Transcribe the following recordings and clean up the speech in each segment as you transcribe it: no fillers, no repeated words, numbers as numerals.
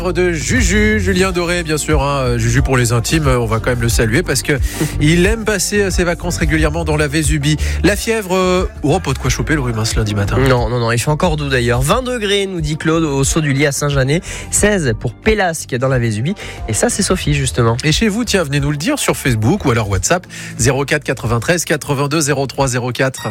fièvre de Juju, Julien Doré, bien sûr. Juju pour les intimes, on va quand même le saluer parce que il aime passer ses vacances régulièrement dans la Vésubie. La fièvre, pas de quoi choper le rhume ce lundi matin. Non, il fait encore doux d'ailleurs. 20 degrés, nous dit Claude, au Saut du Lit à Saint-Janet. 16 pour Pélasque dans la Vésubie. Et ça, c'est Sophie, justement. Et chez vous, tiens, venez nous le dire sur Facebook ou alors WhatsApp 04 93 82 03 04.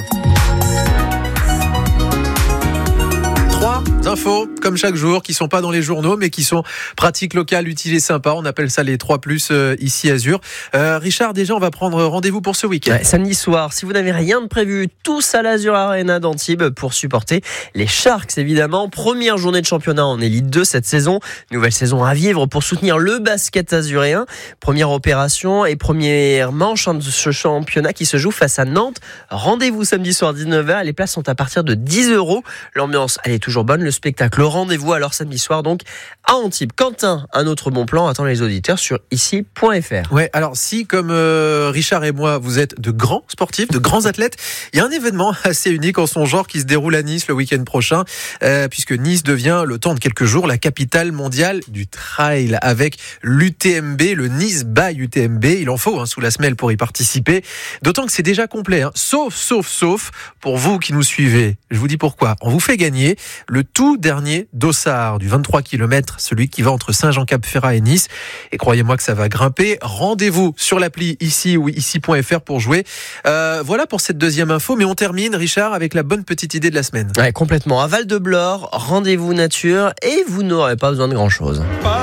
Infos, comme chaque jour, qui sont pas dans les journaux, mais qui sont pratiques locales, utiles et sympas. On appelle ça les 3+, ici Azur. Richard, déjà, on va prendre rendez-vous pour ce week-end. Samedi soir, si vous n'avez rien de prévu, tous à l'Azur Arena d'Antibes pour supporter les Sharks, évidemment. Première journée de championnat en Élite 2 cette saison. Nouvelle saison à vivre pour soutenir le basket azuréen. Première opération et première manche de ce championnat qui se joue face à Nantes. Rendez-vous samedi soir 19h. Les places sont à partir de 10 €. L'ambiance, elle est toujours bonne. Le spectacle, rendez-vous alors samedi soir donc à Antibes. Quentin, un autre bon plan attend les auditeurs sur ici.fr. Ouais, alors si comme Richard et moi vous êtes de grands sportifs, de grands athlètes, il y a un événement assez unique en son genre qui se déroule à Nice le week-end prochain, puisque Nice devient le temps de quelques jours la capitale mondiale du trail avec l'UTMB, le Nice by UTMB. Il en faut sous la semelle pour y participer, d'autant que c'est déjà complet, sauf pour vous qui nous suivez. Je vous dis pourquoi. On vous fait gagner le tout dernier dossard du 23 km, celui qui va entre Saint-Jean-Cap-Ferrat et Nice. Et croyez-moi que ça va grimper. Rendez-vous sur l'appli ici ou ici.fr pour jouer. Voilà pour cette deuxième info. Mais on termine, Richard, avec la bonne petite idée de la semaine. Ouais, complètement. À Val-de-Blore, rendez-vous nature et vous n'aurez pas besoin de grand-chose.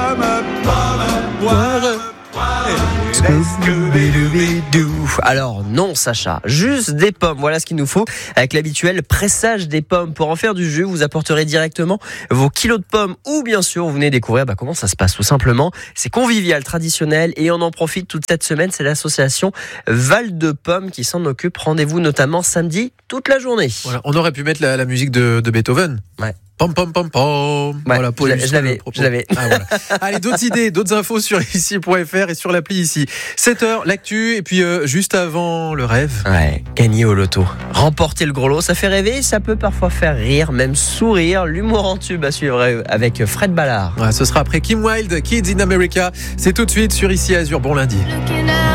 Alors non Sacha, juste des pommes, voilà ce qu'il nous faut. Avec l'habituel pressage des pommes pour en faire du jus, vous apporterez directement vos kilos de pommes ou bien sûr vous venez découvrir comment ça se passe tout simplement. C'est convivial, traditionnel et on en profite toute cette semaine. C'est l'association Val de Pommes qui s'en occupe. Rendez-vous notamment samedi toute la journée. Voilà, on aurait pu mettre la musique de Beethoven. Ouais. Pom pom pom pom. Ouais, voilà, je l'avais. Voilà. Allez, d'autres idées, d'autres infos sur ici.fr et sur l'appli ici. 7h, l'actu, et puis juste avant le rêve. Ouais, gagner au loto. Remporter le gros lot, ça fait rêver, ça peut parfois faire rire, même sourire. L'humour en tube à suivre avec Fred Ballard. Ouais, ce sera après Kim Wilde, Kids in America. C'est tout de suite sur Ici Azur. Bon lundi.